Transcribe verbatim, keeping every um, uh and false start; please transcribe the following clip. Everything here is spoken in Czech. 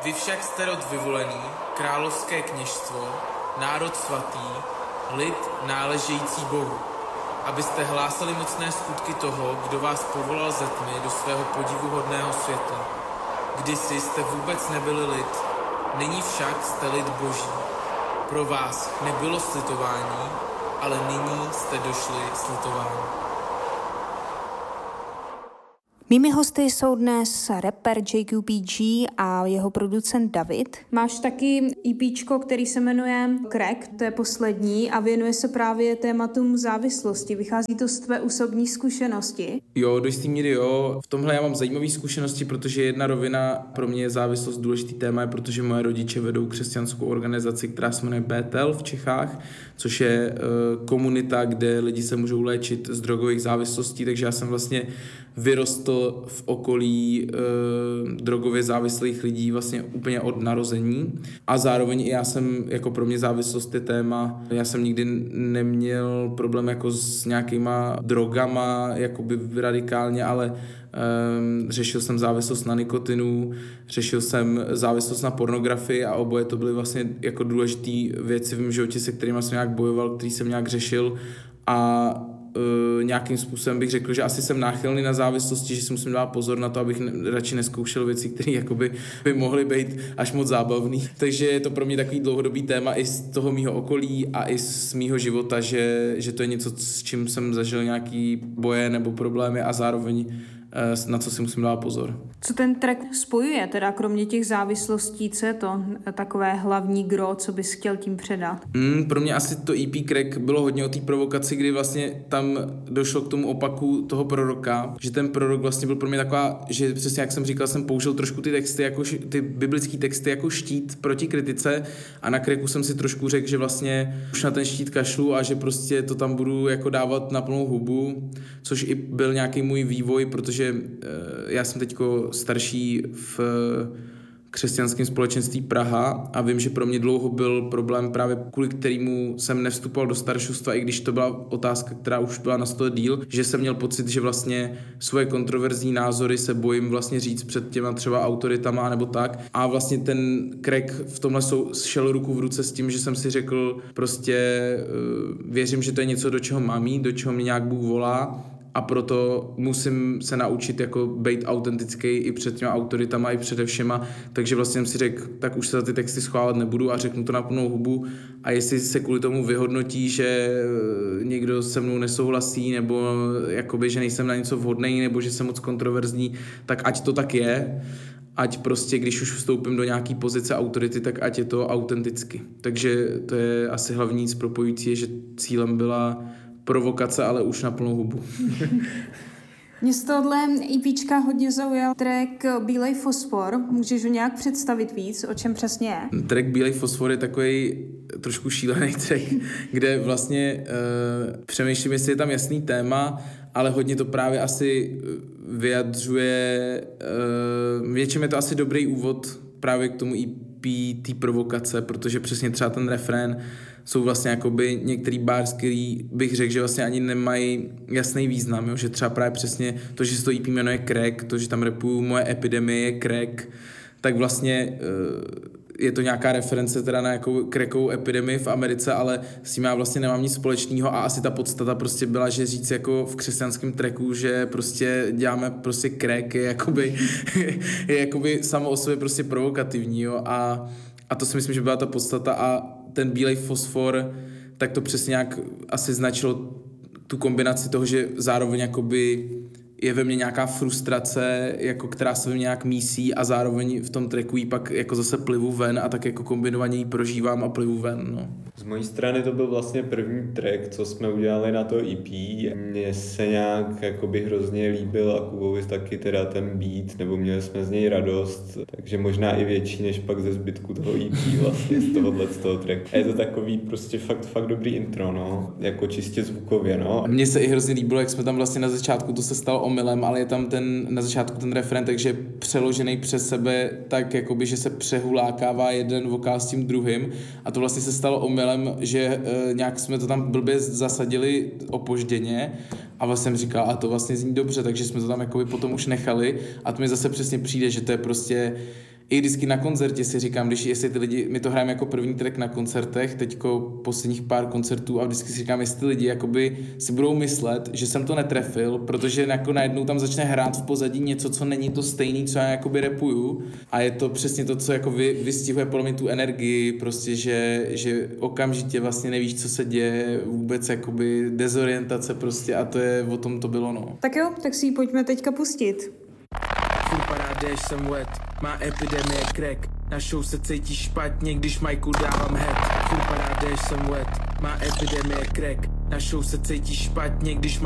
Vy však jste rod vyvolený, královské kněžstvo, národ svatý, lid náležející Bohu, abyste hlásali mocné skutky toho, kdo vás povolal ze tmy do svého podivuhodného světla. Kdysi jste vůbec nebyli lid, nyní však jste lid Boží. Pro vás nebylo slitování, ale nyní jste došli slitování. Mými hosty jsou dnes rapper J Q P G a jeho producent David. Máš taky EPčko, který se jmenuje Crack, to je poslední a věnuje se právě tématům závislosti. Vychází to z tvé osobní zkušenosti? Jo, do jistý míry jo. V tomhle já mám zajímavé zkušenosti, protože jedna rovina pro mě je závislost důležitý téma, protože moje rodiče vedou křesťanskou organizaci, která se jmenuje Bethel v Čechách, což je uh, komunita, kde lidi se můžou léčit z drogových závislostí, takže já jsem vlastně vyrostl v okolí e, drogově závislých lidí vlastně úplně od narození a zároveň i já jsem, jako pro mě závislost je téma, já jsem nikdy neměl problém jako s nějakýma drogama, jakoby radikálně, ale e, řešil jsem závislost na nikotinu, řešil jsem závislost na pornografii a oboje to byly vlastně jako důležitý věci v mém životě, se kterými jsem nějak bojoval, který jsem nějak řešil a Uh, nějakým způsobem bych řekl, že asi jsem náchylný na závislosti, že si musím dát pozor na to, abych ne, radši neskoušel věci, které jakoby by mohly být až moc zábavný. Takže je to pro mě takový dlouhodobý téma i z toho mýho okolí a i z mýho života, že, že to je něco, s čím jsem zažil nějaký boje nebo problémy a zároveň na co si musím dát pozor. Co ten track spojuje, teda kromě těch závislostí, co je to takové hlavní gro, co bys chtěl tím předat? Mm, pro mě asi to E P Crack bylo hodně o té provokaci, kdy vlastně tam došlo k tomu opaku toho proroka, že ten prorok vlastně byl pro mě taková, že přesně jak jsem říkal, jsem použil trošku ty texty, jako, ty biblické texty jako štít proti kritice a na Cracku jsem si trošku řekl, že vlastně už na ten štít kašlu a že prostě to tam budu jako dávat na plnou hubu, což i byl nějaký můj vývoj, protože já jsem teďko starší v křesťanském společenství Praha a vím, že pro mě dlouho byl problém právě kvůli kterému jsem nevstupoval do staršovstva, i když to byla otázka, která už byla na stole díl, že jsem měl pocit, že vlastně svoje kontroverzní názory se bojím vlastně říct před těma třeba autoritama nebo tak a vlastně ten Crack v tomhle šel ruku v ruce s tím, že jsem si řekl prostě věřím, že to je něco, do čeho mám jít, do čeho mě nějak Bůh volá a proto musím se naučit jako být autentický i před těma autoritama, i přede všema, takže vlastně jsem si řekl, tak už se za ty texty schovávat nebudu a řeknu to na plnou hubu a jestli se kvůli tomu vyhodnotí, že někdo se mnou nesouhlasí nebo jakoby, že nejsem na něco vhodný nebo že jsem moc kontroverzní, tak ať to tak je, ať prostě, když už vstoupím do nějaký pozice autority, tak ať je to autenticky. Takže to je asi hlavní propojující, že cílem byla provokace, ale už na plnou hubu. Mě z tohohle EPčka hodně zaujal track Bílej fosfor. Můžeš ho nějak představit víc, o čem přesně je? Track Bílej fosfor je takový trošku šílený track, kde vlastně uh, přemýšlím, jestli je tam jasný téma, ale hodně to právě asi vyjadřuje, uh, většinou je to asi dobrý úvod právě k tomu E P té provokace, protože přesně třeba ten refrén jsou vlastně jakoby některý bars, který bych řekl, že vlastně ani nemají jasný význam, jo? Že třeba právě přesně to, že se to E P jmenuje Crack, to, že tam rapuju moje epidemie je crack, tak vlastně je to nějaká reference teda na jakou crackovou epidemii v Americe, ale s tím já vlastně nemám nic společného a asi ta podstata prostě byla, že říct jako v křesťanském tracku, že prostě děláme prostě crack je jakoby, je jakoby samo o sobě prostě provokativní, jo? A, a to si myslím, že byla ta podstata a ten bílej fosfor, tak to přesně nějak asi značilo tu kombinaci toho, že zároveň jakoby je ve mně nějaká frustrace, jako která se ve mně nějak mísí a zároveň v tom tracku jí pak jako zase plivu ven a tak jako kombinovaně ji prožívám a plivu ven, no. Z mojí strany to byl vlastně první track, co jsme udělali na to E P. Mně se nějak jakoby hrozně líbil a Kubovi taky teda ten beat, nebo měli jsme z něj radost, takže možná i větší než pak ze zbytku toho E P vlastně z tohohle z toho tracku. A je to takový prostě fakt, fakt dobrý intro, no, jako čistě zvukově, no. Mně se i hrozně líbilo, jak jsme tam vlastně na začátku, to se stalo omylem, ale je tam ten, na začátku ten refrén, takže přeložený přes sebe tak, jakoby, že se přehulákává jeden vokál s tím druhým a to vlastně se stalo omylem, že e, nějak jsme to tam blbě zasadili opožděně a vlastně jsem říkal, a to vlastně zní dobře, takže jsme to tam jakoby potom už nechali a to mi zase přesně přijde, že to je prostě i vždycky na koncertě si říkám, když jestli ty lidi, my to hrajeme jako první track na koncertech, teďko posledních pár koncertů a vždycky si říkám, jestli ty lidi jakoby si budou myslet, že jsem to netrefil, protože jako najednou tam začne hrát v pozadí něco, co není to stejný, co já jakoby rapuju a je to přesně to, co jako vy, vystihuje podle mě tu energii, prostě, že, že okamžitě vlastně nevíš, co se děje, vůbec jakoby dezorientace prostě a to je, o tom to bylo, no. Tak jo, tak si ji pojďme teďka pustit. Furt paráde, jsem wet, má epidemie crack. Na show se cítíš špatně, když Majku dávám head. Furt paráde, jsem wet, má epidemie crack. Na show se cítíš špatně, když